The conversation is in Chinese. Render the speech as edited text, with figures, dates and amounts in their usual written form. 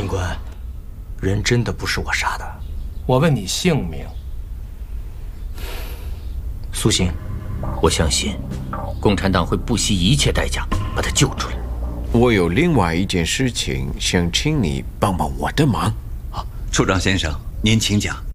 警官，人真的不是我杀的。 我问你姓名。 苏醒， 我相信，共产党会不惜一切代价把他救出来。 我有另外一件事情想请你帮帮我的忙。 处长先生，您请讲。